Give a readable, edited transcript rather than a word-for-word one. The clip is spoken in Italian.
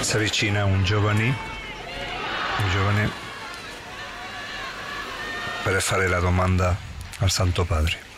si avvicina un giovane per fare la domanda al Santo Padre.